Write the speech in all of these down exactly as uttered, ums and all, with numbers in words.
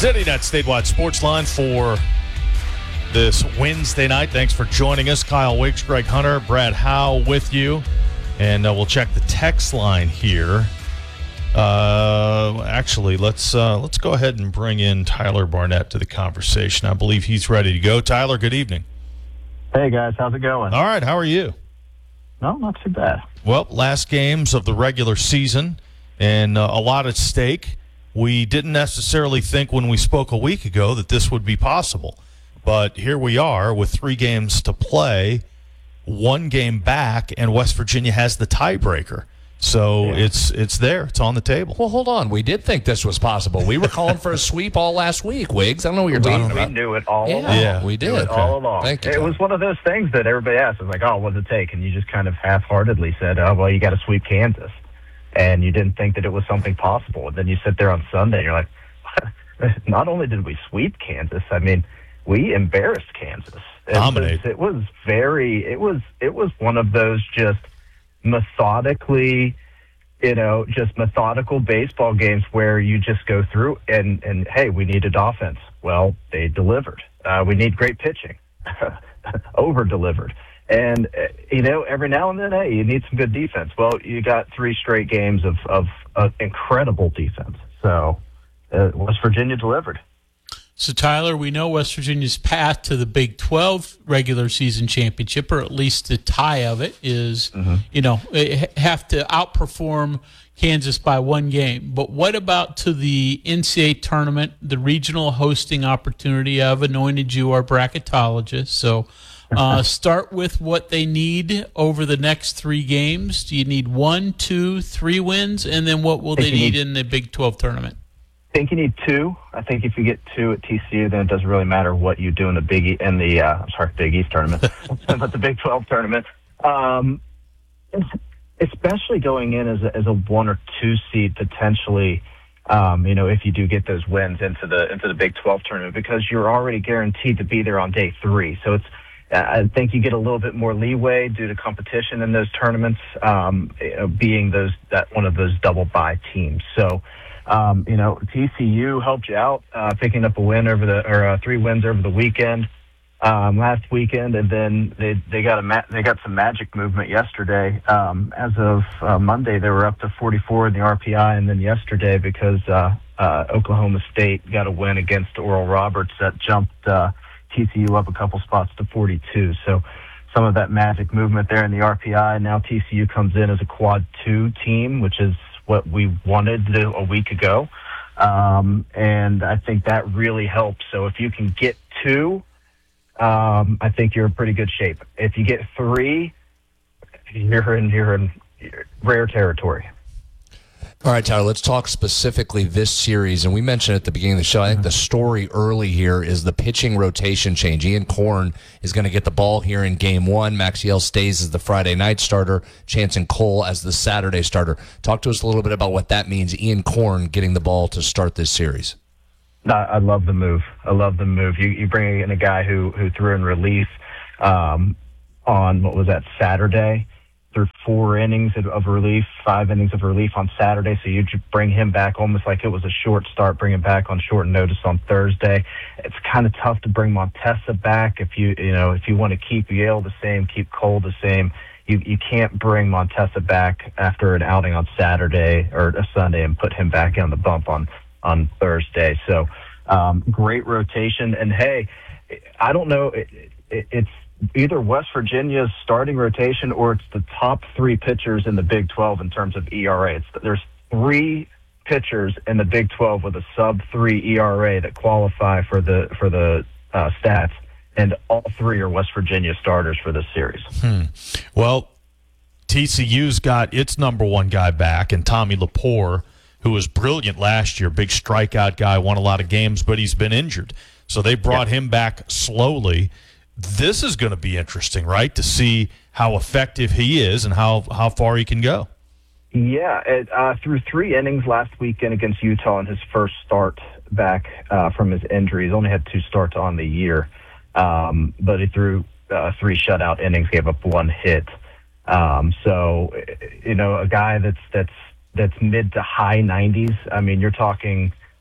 CityNet Statewide Sports Line for this Wednesday night. Thanks for joining us. Kyle Wiggs, Greg Hunter, Brad Howe with you. And uh, we'll check the text line here. Uh, actually, let's uh, let's go ahead and bring in Tyler Barnett to the conversation. I believe he's ready to go. Tyler, good evening. Hey, guys. How's it going? All right. How are you? No, not too bad. Well, last games of the regular season and uh, a lot at stake. We didn't necessarily think when we spoke a week ago that this would be possible. But here we are with three games to play, one game back, and West Virginia has the tiebreaker. So yeah. it's it's there. It's on the table. Well, hold on. We did think this was possible. We were calling for a sweep all last week, Wiggs. I don't know what you're we, talking we about. We knew it all yeah, along. Yeah, we did. We knew it all along. Thank you, it Tom. was one of those things that everybody asked. It was like, oh, what does it take? And you just kind of half-heartedly said, oh, well, you got to sweep Kansas. And you didn't think that it was something possible. And then you sit there on Sunday and you're like, not only did we sweep Kansas, I mean, we embarrassed Kansas. It Dominate. was, it was very, it was, it was one of those just methodically, you know, just methodical baseball games where you just go through and, and hey, we needed offense. Well, they delivered. Uh, we need great pitching. Over-delivered. And, uh, you know, every now and then, hey, you need some good defense. Well, you got three straight games of, of, of incredible defense. So uh, West Virginia delivered. So, Tyler, we know West Virginia's path to the Big twelve regular season championship, or at least the tie of it, is, mm-hmm. you know, have to outperform Kansas by one game. But what about to the N C double A tournament, the regional hosting opportunity? I've anointed you our bracketologist. So uh, start with what they need over the next three games. Do you need one, two, three wins? And then what will they need in the Big twelve tournament? I think you need two. I think if you get two at T C U, then it doesn't really matter what you do in the Big e- in the uh, I'm sorry, Big East tournament, but the Big twelve tournament. Um, especially going in as a, as a one or two seed potentially. Um, you know, if you do get those wins into the into the Big twelve tournament, because you're already guaranteed to be there on day three. So it's I think you get a little bit more leeway due to competition in those tournaments, um, you know, being those that one of those double bye teams. So. Um, you know, T C U helped you out, uh, picking up a win over the, or uh, three wins over the weekend, um, last weekend, and then they they got a ma- they got some magic movement yesterday. Um, as of uh, Monday, they were up to forty-four in the R P I, and then yesterday, because uh, uh, Oklahoma State got a win against Oral Roberts, that jumped uh, T C U up a couple spots to forty-two. So some of that magic movement there in the R P I. Now T C U comes in as a quad two team, which is what we wanted to do a week ago. Um, and I think that really helps. So if you can get two, um, I think you're in pretty good shape. If you get three, you're in, you're in rare territory. All right, Tyler, let's talk specifically this series. And we mentioned at the beginning of the show, I think the story early here is the pitching rotation change. Ian Korn is going to get the ball here in game one. Maxiel stays as the Friday night starter. Chanson Cole as the Saturday starter. Talk to us a little bit about what that means, Ian Korn getting the ball to start this series. No, I love the move. I love the move. You, you bring in a guy who, who threw in relief um, on, what was that, Saturday? Through four innings of relief, five innings of relief on Saturday. So you bring him back almost like it was a short start, bring him back on short notice on Thursday. It's kind of tough to bring Montesa back if you, you know, if you want to keep Yale the same, keep Cole the same. You you can't bring Montesa back after an outing on Saturday or a Sunday and put him back on the bump on, on Thursday. So um, great rotation. And hey, I don't know, it, it, it's, either West Virginia's starting rotation or it's the top three pitchers in the Big twelve in terms of E R A. It's, there's three pitchers in the Big twelve with a sub three E R A that qualify for the for the uh, stats, and all three are West Virginia starters for this series. Hmm. Well, T C U's got its number one guy back, and Tommy Lepore, who was brilliant last year, big strikeout guy, won a lot of games, but he's been injured. So they brought yeah. him back slowly. This is going to be interesting, right, to see how effective he is and how, how far he can go. Yeah, it, uh, through three innings last weekend against Utah in his first start back uh, from his injury. He's only had two starts on the year, um, but he threw uh, three shutout innings, gave up one hit. Um, so, you know, a guy that's that's that's mid to high nineties. I mean, you're talking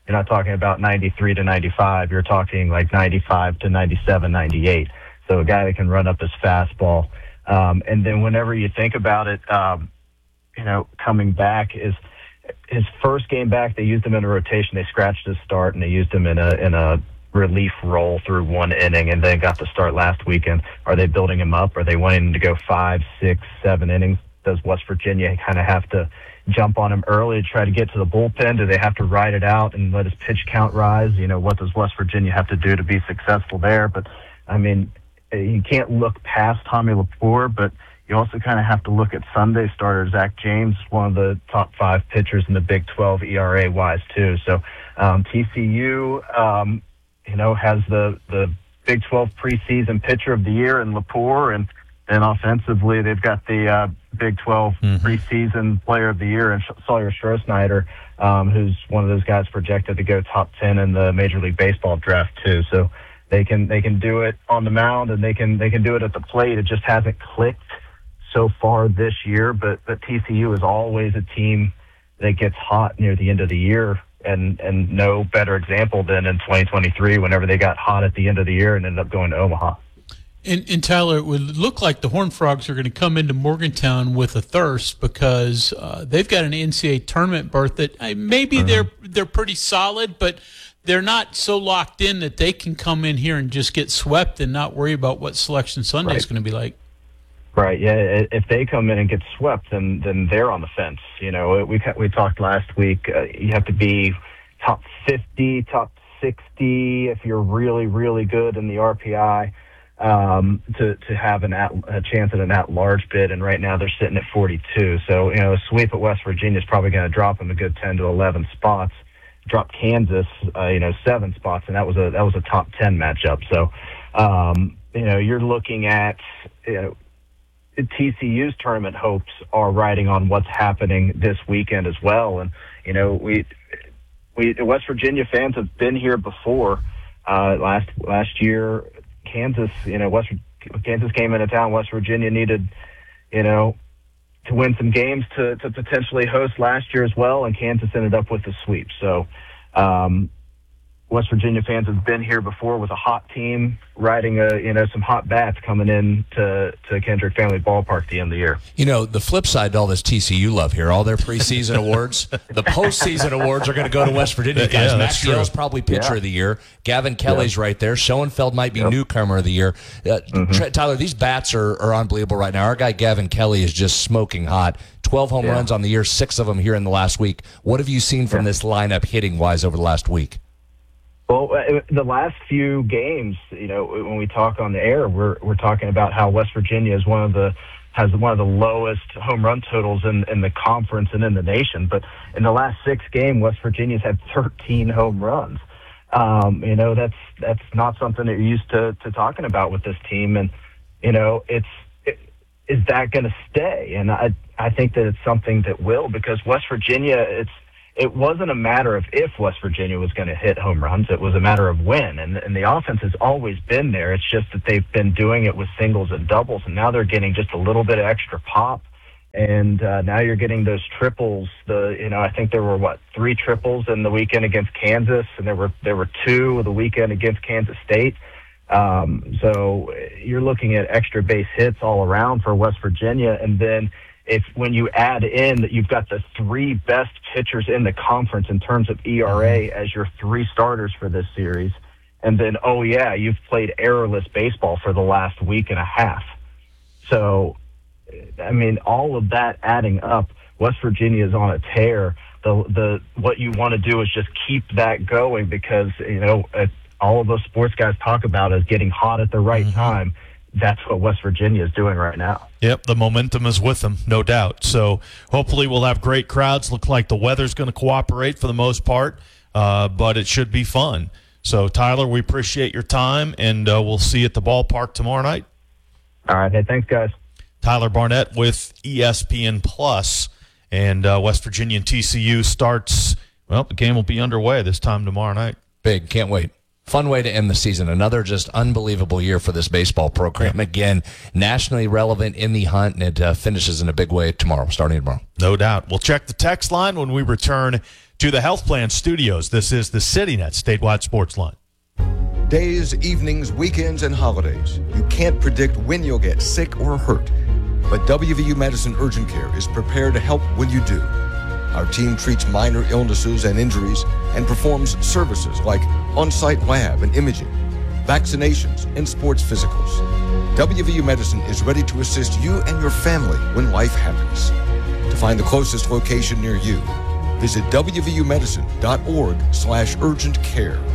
you're not talking about ninety-three to ninety-five. You're talking like ninety-five to ninety-seven, ninety-eight. So a guy that can run up his fastball. Um, and then whenever you think about it, um, you know, coming back is his first game back. They used him in a rotation. They scratched his start, and they used him in a in a relief role through one inning, and then got the start last weekend. Are they building him up? Are they wanting him to go five, six, seven innings? Does West Virginia kind of have to jump on him early to try to get to the bullpen? Do they have to ride it out and let his pitch count rise? You know, what does West Virginia have to do to be successful there? But, I mean, you can't look past Tommy Laporte, but you also kind of have to look at Sunday starter Zach James, one of the top five pitchers in the Big twelve E R A-wise, too. So um, T C U, um, you know, has the, the Big twelve preseason pitcher of the year in Laporte, and then offensively they've got the uh, Big twelve mm-hmm. preseason player of the year in Sawyer Stroh-Snyder, um, who's one of those guys projected to go top ten in the Major League Baseball draft, too. So they can they can do it on the mound, and they can they can do it at the plate. It just hasn't clicked so far this year, but but T C U is always a team that gets hot near the end of the year, and and no better example than in twenty twenty-three, whenever they got hot at the end of the year and ended up going to Omaha. And, and Tyler, it would look like the Horned Frogs are going to come into Morgantown with a thirst, because uh, they've got an N C double A tournament berth that uh, maybe mm-hmm. they're they're pretty solid, but they're not so locked in that they can come in here and just get swept and not worry about what Selection Sunday is right. going to be like. Right. Yeah. If they come in and get swept, then then they're on the fence. You know, we we talked last week. Uh, you have to be top fifty, top sixty if you're really really good in the R P I um, to to have an at, a chance at an at-large bid. And right now they're sitting at forty-two. So you know, a sweep at West Virginia is probably going to drop them a good ten to eleven spots. Drop Kansas, uh, you know, seven spots, and that was a that was a top ten matchup. So um, you know, you're looking at you know. T C U's tournament hopes are riding on what's happening this weekend as well. And, you know, we, we, West Virginia fans have been here before. Uh, last, last year, Kansas, you know, West, Kansas came into town. West Virginia needed, you know, to win some games to, to potentially host last year as well. And Kansas ended up with the sweep. So, um, West Virginia fans have been here before with a hot team, riding a you know some hot bats coming in to, to Kendrick Family Ballpark at the end of the year. You know, the flip side to all this T C U love here, all their preseason awards, the postseason awards are going to go to West Virginia guys. Yeah, Max Yale's probably pitcher yeah. of the year. Gavin Kelly's yeah. right there. Schoenfeld might be yep. newcomer of the year. Uh, mm-hmm. Tyler, these bats are, are unbelievable right now. Our guy Gavin Kelly is just smoking hot. twelve home yeah. runs on the year, six of them here in the last week. What have you seen from yeah. this lineup hitting-wise over the last week? Well, the last few games, you know, when we talk on the air, we're we're talking about how West Virginia is one of the has one of the lowest home run totals in, in the conference and in the nation. But in the last six games, West Virginia's had thirteen home runs. Um, you know, that's that's not something that you're used to, to talking about with this team. And, you know, it's it, is that going to stay? And I I think that it's something that will, because West Virginia, it's it wasn't a matter of if West Virginia was going to hit home runs. It was a matter of when. And, and the offense has always been there. It's just that they've been doing it with singles and doubles, and now they're getting just a little bit of extra pop. And uh, now you're getting those triples. The you know I think there were what three triples in the weekend against Kansas, and there were there were two the weekend against Kansas State. Um, so you're looking at extra base hits all around for West Virginia, and then if when you add in that you've got the three best pitchers in the conference in terms of E R A as your three starters for this series, and then, oh, yeah, you've played errorless baseball for the last week and a half. So, I mean, all of that adding up, West Virginia is on a tear. The the what you want to do is just keep that going, because, you know, uh, all of those sports guys talk about is getting hot at the right mm-hmm. time. That's what West Virginia is doing right now. Yep, the momentum is with them, no doubt. So hopefully we'll have great crowds. Look like the weather's going to cooperate for the most part, uh, but it should be fun. So, Tyler, we appreciate your time, and uh, we'll see you at the ballpark tomorrow night. All right. Hey, thanks, guys. Tyler Barnett with E S P N Plus, and uh, West Virginia and T C U starts, well, the game will be underway this time tomorrow night. Big. Can't wait. Fun way to end the season. Another just unbelievable year for this baseball program. Again, nationally relevant in the hunt, and it uh, finishes in a big way tomorrow, starting tomorrow. No doubt. We'll check the text line when we return to the Health Plan Studios. This is the CityNet Statewide Sports Line. Days, evenings, weekends, and holidays. You can't predict when you'll get sick or hurt. But W V U Medicine Urgent Care is prepared to help when you do. Our team treats minor illnesses and injuries and performs services like on-site lab and imaging, vaccinations, and sports physicals. W V U Medicine is ready to assist you and your family when life happens. To find the closest location near you, visit w v u medicine dot org slash urgent care.